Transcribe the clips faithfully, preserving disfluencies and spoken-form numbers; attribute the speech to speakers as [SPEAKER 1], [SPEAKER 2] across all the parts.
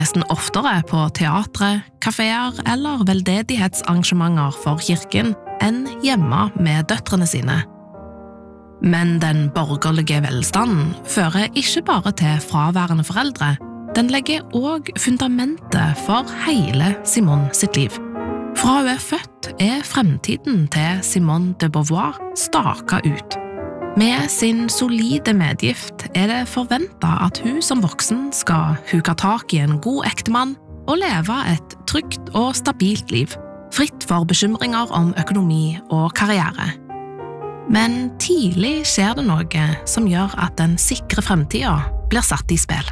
[SPEAKER 1] nesten oftere på teatre, kaféer eller veldedighetsarrangementer for kirken enn hjemme med døtrene sine. Men den borgerlige velstanden fører ikke bare til fraværende foreldre, den legger også fundamentet for hele Simone sitt liv. Fra hun er født er fremtiden til Simone de Beauvoir staket ut. Med sin solide medgift er det forventet at hun som voksen skal huke tak i en god ektemann og leve et trygt og stabilt liv, fritt for bekymringer om økonomi og karriere. Men tidlig skjer det noe som gjør at den sikre fremtiden blir satt i spill.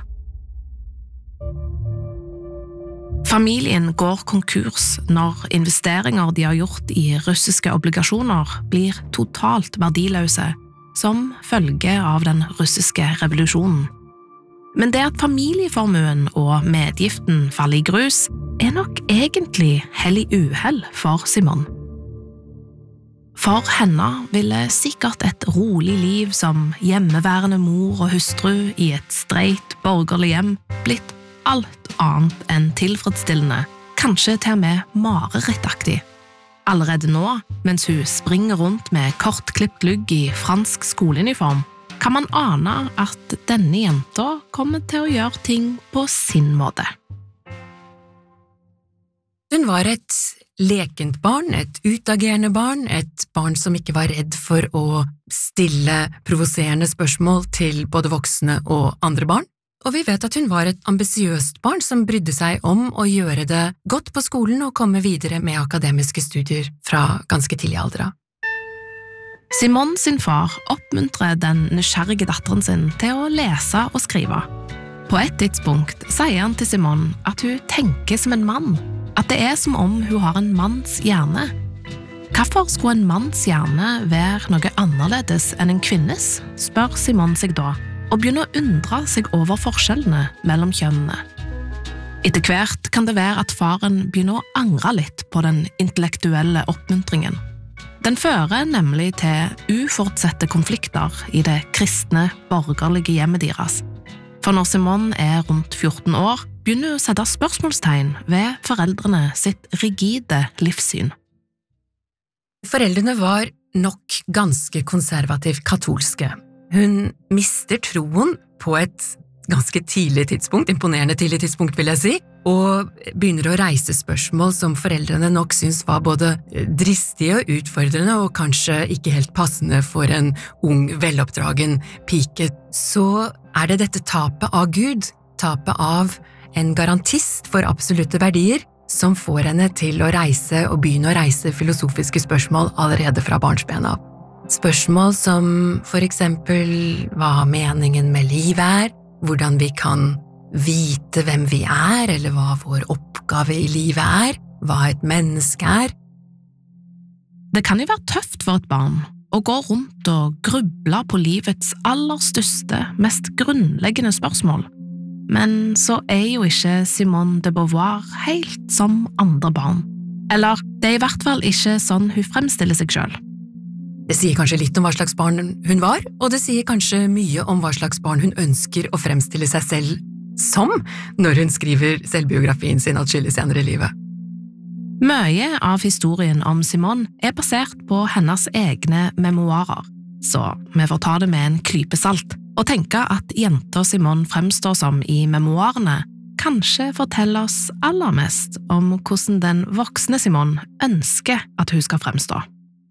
[SPEAKER 1] Familien går konkurs når investeringer de har gjort i russiske obligasjoner blir totalt verdiløse, som følge av den russiske revolusjonen. Men det at familieformuen og medgiften faller i grus, er nok egentlig hellig uhell for Simone. For henne ville sikkert et rolig liv som hjemmeværende mor og hustru i et streit borgerlig hjem blitt alt annet enn tilfredsstillende, kanskje til og med marerittaktig. Allerede nå, mens hun springer rundt med kortklipt lugg i fransk skoleuniform, kan man ane at denne jenta kommer til å gjøre ting på sin måte.
[SPEAKER 2] Hun var et lekent barn, et utagerende barn, et barn som ikke var redd for å stille provoserende spørsmål til både voksne og andre barn. Og vi vet at hun var et ambisiøst barn som brydde seg om å gjøre det godt på skolen og komme videre med akademiske studier fra ganske tidlig alder.
[SPEAKER 1] Simone sin far oppmuntrer den nysgjerrige datteren sin til å lese og skrive. På et tidspunkt sier han til Simone at hun tenker som en mann, at det er som om hun har en manns hjerne. Hvorfor skulle en manns hjerne være noe annerledes enn en kvinnes, spør Simone seg da, og begynner å undre seg over forskjellene mellom kjønnene. Etter hvert kan det være at faren begynner å angre litt på den intellektuelle oppmuntringen. Den fører nemlig til uforutsette konflikter i det kristne, borgerlige hjemmet deres. For når Simone er rundt fjorten år, begynner hun å sette spørsmålstegn ved foreldrene sitt rigide livssyn.
[SPEAKER 2] Foreldrene var nok ganske konservativt katolske. Hun mister troen på et ganske tidlig tidspunkt, imponerende tidlig tidspunkt vil jeg si, og begynner å reise spørsmål som foreldrene nok synes var både dristige og utfordrende og kanskje ikke helt passende for en ung, veloppdragen pike. Så er det dette tapet av Gud, tapet av en garantist for absolutte verdier, som får henne til å reise og begynne å reise filosofiske spørsmål allerede fra barnsben av. Spørsmål som for eksempel hva meningen med livet er, hvordan vi kan vite hvem vi er, eller hva vår oppgave i livet er, hva et menneske er.
[SPEAKER 1] Det kan jo være tøft for et barn å gå rundt og gruble på livets aller største, mest grunnleggende spørsmål. Men så er jo ikke Simone de Beauvoir helt som andre barn. Eller det er i hvert fall ikke sånn hun fremstiller seg selv.
[SPEAKER 2] Det sier kanskje litt om hva slags barn hun var, og det sier kanskje mye om hva slags barn hun ønsker å fremstille seg selv som når hun skriver selvbiografien sin atskillig senere i livet.
[SPEAKER 1] Mye av historien om Simone er basert på hennes egne memoarer, så vi får ta det med en klype salt og tenke at jenta Simone fremstår som i memoarene kanskje forteller oss aller mest om hvordan den voksne Simone ønsker at hun skal fremstå.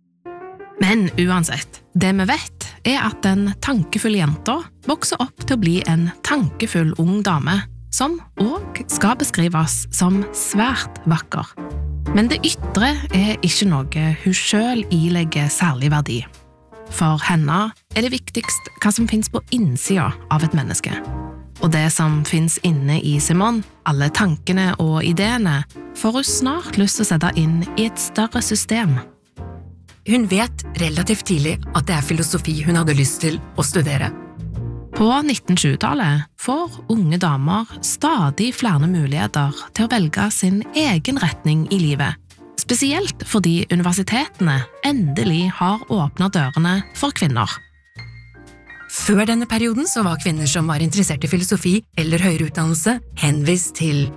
[SPEAKER 1] Men uansett, det vi vet er at den tankefulle jenta vokser opp til å bli en tankefull ung dame, som også skal beskrives som svært vakker. Men det ytre er ikke noe hun selv ilegger særlig verdi. For henne er det viktigst hva som finnes på innsida av et menneske. Og det som finnes inne i Simone, alle tankene og ideene, får hun snart lyst til å sette inn i et større system.
[SPEAKER 2] Hun vet relativt tidlig at det er filosofi hun hadde lyst til å studere.
[SPEAKER 1] På nitten tjue-tallet får unge damer stadig flere muligheter til å velge sin egen retning i livet, spesielt fordi universitetene endelig har åpnet dørene for kvinner.
[SPEAKER 2] Før denne perioden så var kvinner som var interessert i filosofi eller høyere utdannelse henvist til